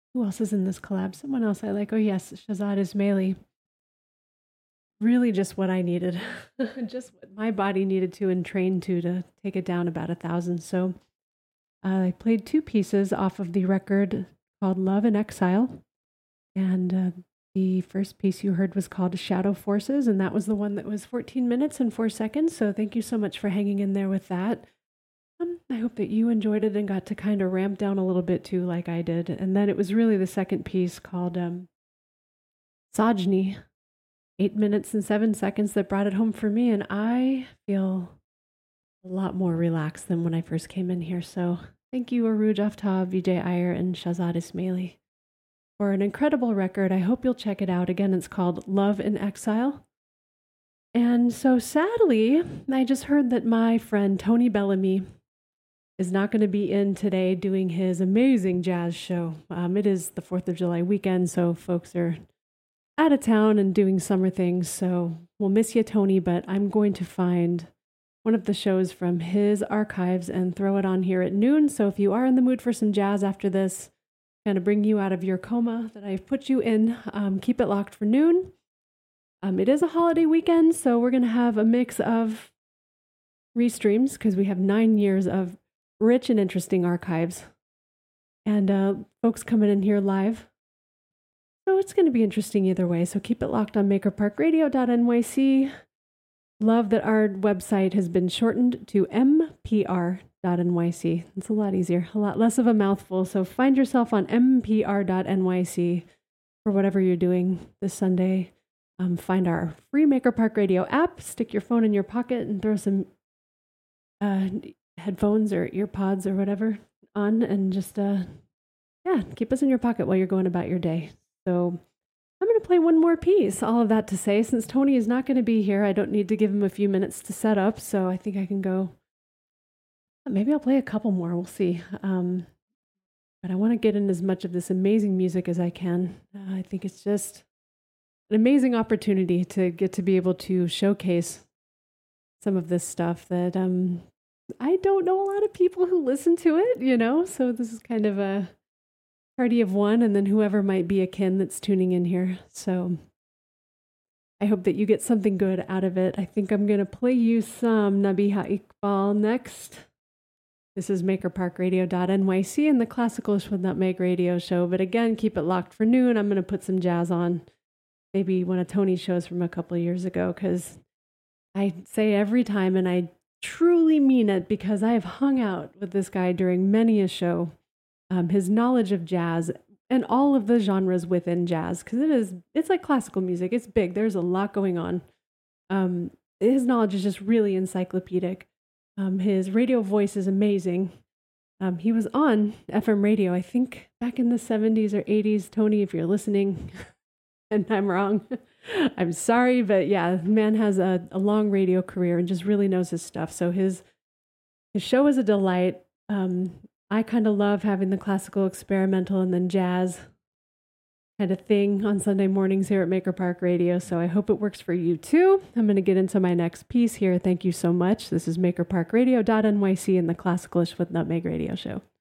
Who else is in this collab? Someone else I like. Oh, yes, Shahzad Ismaili. Really just what I needed. Just what my body needed to and trained to take it down about 1,000. So I played two pieces off of the record called Love in Exile. And the first piece you heard was called Shadow Forces, and that was the one that was 14 minutes and 4 seconds. So thank you so much for hanging in there with that. I hope that you enjoyed it and got to kind of ramp down a little bit too, like I did. And then it was really the second piece called Sajni, 8 minutes and 7 seconds, that brought it home for me. And I feel a lot more relaxed than when I first came in here. So thank you, Aruj Aftab, Vijay Iyer, and Shahzad Ismaili for an incredible record. I hope you'll check it out. Again, it's called Love in Exile. And so sadly, I just heard that my friend Tony Bellamy is not going to be in today doing his amazing jazz show. It is the 4th of July weekend, so folks are out of town and doing summer things. So we'll miss you, Tony, but I'm going to find one of the shows from his archives and throw it on here at noon. So if you are in the mood for some jazz after this, kind of bring you out of your coma that I've put you in, keep it locked for noon. It is a holiday weekend, so we're going to have a mix of restreams because we have 9 years of rich and interesting archives and folks coming in here live. So it's going to be interesting either way. So keep it locked on makerparkradio.nyc. Love that our website has been shortened to mpr.nyc. It's a lot easier, a lot less of a mouthful. So find yourself on mpr.nyc for whatever you're doing this Sunday. Find our free Maker Park Radio app, stick your phone in your pocket and throw some headphones or ear pods or whatever on and just, keep us in your pocket while you're going about your day. So I'm going to play one more piece. All of that to say, since Tony is not going to be here, I don't need to give him a few minutes to set up. So I think I can go. Maybe I'll play a couple more. We'll see. But I want to get in as much of this amazing music as I can. I think it's just an amazing opportunity to get to be able to showcase some of this stuff that I don't know a lot of people who listen to it, so this is kind of a party of one, and then whoever might be akin that's tuning in here. So I hope that you get something good out of it. I think I'm going to play you some Nabiha Iqbal next. This is makerparkradio.nyc and the Classicalish with Nutmeg radio show. But again, keep it locked for noon. I'm going to put some jazz on, maybe one of Tony's shows from a couple of years ago, because I say every time, and I truly mean it, because I have hung out with this guy during many a show. His knowledge of jazz and all of the genres within jazz, because it's like classical music. It's big. There's a lot going on. His knowledge is just really encyclopedic. His radio voice is amazing. He was on FM radio, I think, back in the 70s or 80s. Tony, if you're listening, and I'm wrong, I'm sorry, but yeah, the man has a long radio career and just really knows his stuff. So his show is a delight. I kind of love having the classical, experimental, and then jazz kind of thing on Sunday mornings here at Maker Park Radio. So I hope it works for you too. I'm going to get into my next piece here. Thank you so much. This is makerparkradio.nyc and the Classicalish with Nutmeg radio show.